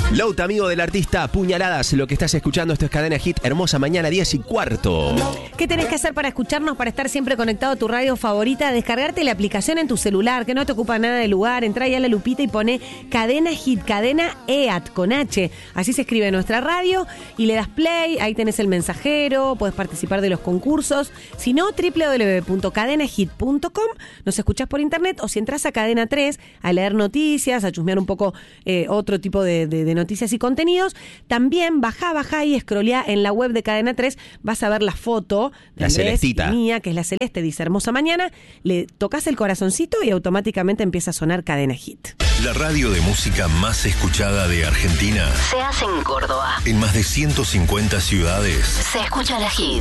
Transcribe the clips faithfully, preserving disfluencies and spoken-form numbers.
Lout, amigo del artista Puñaladas, lo que estás escuchando, esto es Cadena Hit, hermosa mañana, diez y cuarto. ¿Qué tenés que hacer para escucharnos, para estar siempre conectado a tu radio favorita? Descargarte la aplicación en tu celular, que no te ocupa nada de lugar. Entrá ahí a la lupita y pone Cadena Hit, Cadena E A T, con H. Así se escribe nuestra radio y le das play, ahí tenés el mensajero, puedes participar de los concursos. Si no, doble u doble u doble u punto cadena hit punto com, nos escuchás por internet, o si entras a Cadena tres a leer noticias, a chusmear un poco eh, otro tipo de, de, de noticias y contenidos, también bajá, bajá y scrollea en la web de Cadena tres, vas a ver la foto de la Andrés celestita y mía, que es la celeste, dice hermosa mañana, le tocas el corazoncito y automáticamente empieza a sonar Cadena Hit. La radio de música más escuchada de Argentina Se hace en Córdoba. en más de ciento cincuenta ciudades. Se escucha la Hit.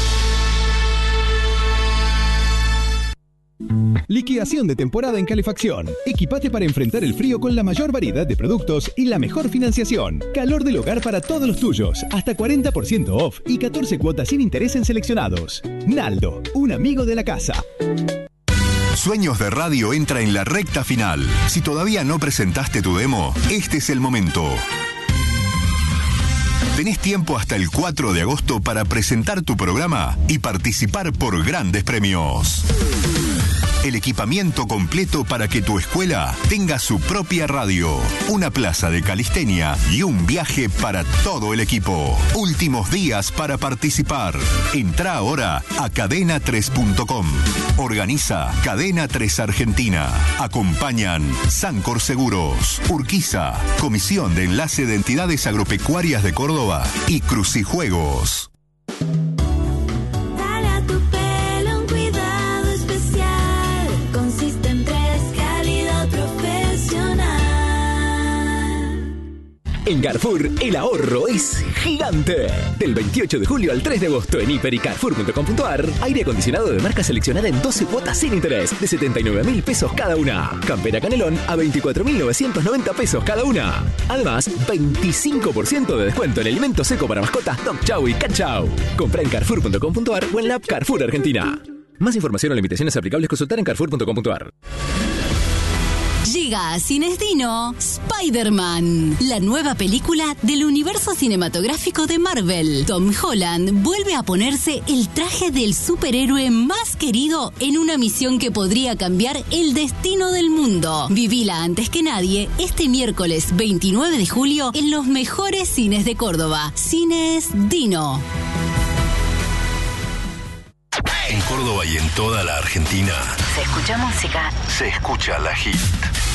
Liquidación de temporada en calefacción. Equipate para enfrentar el frío con la mayor variedad de productos y la mejor financiación. Calor del hogar para todos los tuyos. Hasta cuarenta por ciento off y catorce cuotas sin interés en seleccionados. Naldo, un amigo de la casa. Sueños de Radio entra en la recta final. Si todavía no presentaste tu demo, este es el momento. Tenés tiempo hasta el cuatro de agosto para presentar tu programa y participar por grandes premios. El equipamiento completo para que tu escuela tenga su propia radio, una plaza de calistenia y un viaje para todo el equipo. Últimos días para participar. Entrá ahora a cadena tres punto com. Organiza Cadena tres Argentina. Acompañan Sancor Seguros, Urquiza, Comisión de Enlace de Entidades Agropecuarias de Córdoba y Crucijuegos. En Carrefour, el ahorro es gigante. Del veintiocho de julio al tres de agosto en hiper y carrefour punto com punto ar, aire acondicionado de marca seleccionada en doce cuotas sin interés, de setenta y nueve mil pesos cada una. Campera Canelón a veinticuatro mil novecientos noventa pesos cada una. Además, veinticinco por ciento de descuento en alimento seco para mascotas Dog Chow y Cat Chow. Comprá en carrefour punto com punto ar o en la app Carrefour Argentina. Más información o limitaciones aplicables consultar en carrefour punto com punto ar. Llega a Cines Dino Spider-Man, la nueva película del universo cinematográfico de Marvel. Tom Holland vuelve a ponerse el traje del superhéroe más querido en una misión que podría cambiar el destino del mundo. Vivila antes que nadie este miércoles veintinueve de julio en los mejores cines de Córdoba. Cines Dino. En Córdoba y en toda la Argentina Se escucha música. se escucha la Hit.